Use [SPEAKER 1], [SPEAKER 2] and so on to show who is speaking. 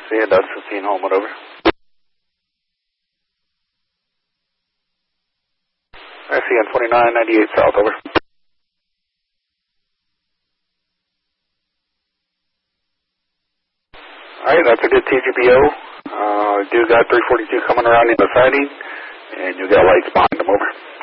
[SPEAKER 1] See you, Dutch 15 Homewood, over. SCN 2998 South, over. Alright, that's a good TGPO. Do got 342 coming around in the siding, and you got lights behind them, over.